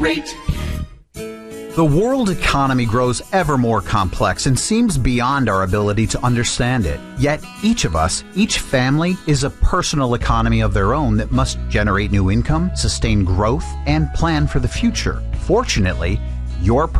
Rate. The world economy grows ever more complex and seems beyond our ability to understand it. Yet each of us, each family, is a personal economy of their own that must generate new income, sustain growth, and plan for the future. Fortunately, your